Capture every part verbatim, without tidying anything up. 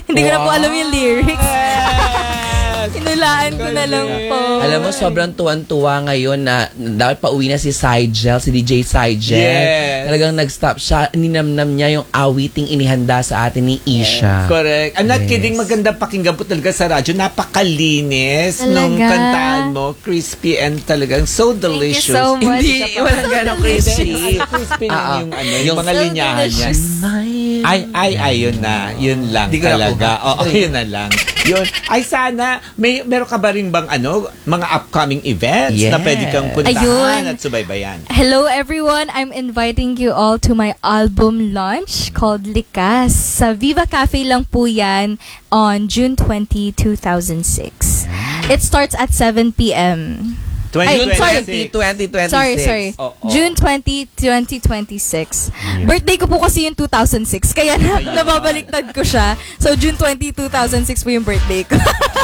Hindi ko na po Wow. alam yung lyrics. Yes! Inulaan ko na lang po. Alam mo, sobrang tuwan-tuwa ngayon na dapat pauwi na si Sigel, si D J Sigel. Yes. Talagang nag-stop siya. Ninamnam niya yung awiting inihanda sa atin ni Isha. Correct. I'm not Yes. kidding. Maganda pakinggan po talaga sa radyo. Napakalinis Talaga? nung kantaan mo. Crispy and talagang so delicious. so much. Hindi, walang ganong crispy. Crispy lang Ah, ah. yung, ano, yung, Yung mga so linyahan niya. delicious. Ay, ay, ay, yun na. Yun lang Di ko talaga. nakuha. Oo, yun na lang. Yun. Ay, sana, may, meron ka ba rin bang ano, mga upcoming events na Yes. pwede kang puntahan Ayun. at subaybayan? Hello everyone, I'm inviting you all to my album launch called Likas. Sa Viva Cafe lang po yan on June twentieth, two thousand six. It starts at seven p.m. Ay, sorry. twenty twenty-six. Sorry, sorry. Oo. June twentieth, twenty twenty-six. Birthday ko po kasi yung two thousand six. Kaya na, nababaliktad ko siya. So, June twentieth, two thousand six po yung birthday ko.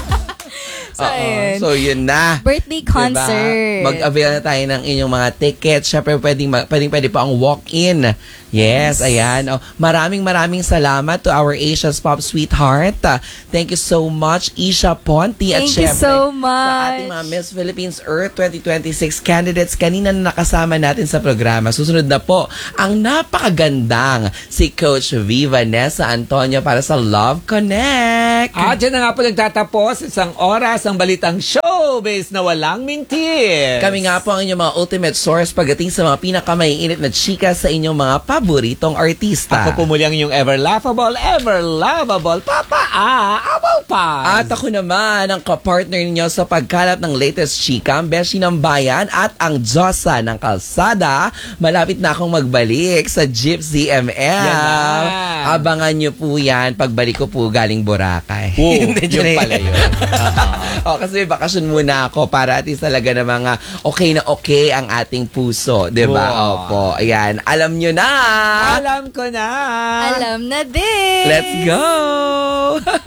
So, Oo. ayun. So, yun na. Birthday concert. Diba? Mag-avail na tayo ng inyong mga tickets. Siyempre, pwedeng, ma- pwedeng pwede pa ang walk-in. Yes, ayan. Oh, maraming maraming salamat to our Asia's Pop Sweetheart. Uh, thank you so much, Isha Ponti. At Thank you syempre, so sa ating much. mga Miss Philippines Earth twenty twenty-six candidates, kanina na nakasama natin sa programa. Susunod na po, ang napakagandang si Coach V. Vanessa Antonio para sa Love Connect. Ah, dyan na nga po nagtatapos isang oras ang balitang showbiz na walang mintis. Kami nga po ang inyong mga ultimate source pagdating sa mga pinakamaiinit na chika sa inyong mga paboritong artista. Ako po muli ang inyong ever laughable, ever lovable, Papa Ah, Abaw pa. At ako naman ang kapartner ninyo sa pagkalap ng latest chika, ang Beshi ng Bayan at ang Diyosa ng Kalsada. Malapit na akong magbalik sa Gypsy M L. Yan na. Abangan nyo po yan pagbalik ko po galing Boracay. Oo, Hindi, yun joke. pala yun. Oh, kasi may bakasyon muna ako para at least talaga na mga okay na okay ang ating puso. Diba? Wow. Opo. Ayan. Alam nyo na. Alam ko na. Alam na din. Let's go!